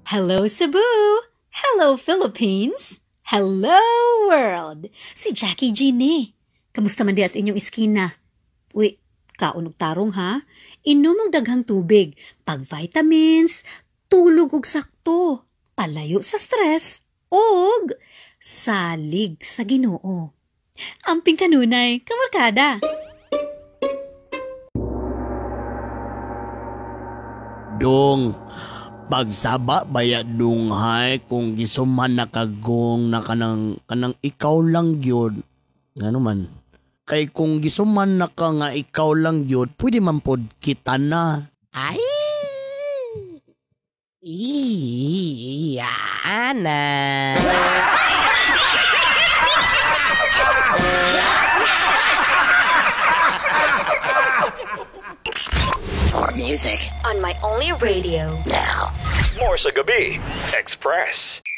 Hello Cebu! Hello Philippines! Hello world! Si Jackie G ni. Kamusta man dias inyong iskina? Uy, kaunog tarong ha? Inom og daghang tubig, pag vitamins, tulog og sakto, palayo sa stress, og salig sa Ginoo. Amping kanunay, kamarkada. Dong, pagsaba baya dunghay kung gisuman na kagong na kanang ikaw lang gyud. Ngano man? Kay kung gisuman na ka nga ikaw lang gyud, pwede man pod kita na. Ay! Iyana! More music on my only radio. now. More sa Gabi Express.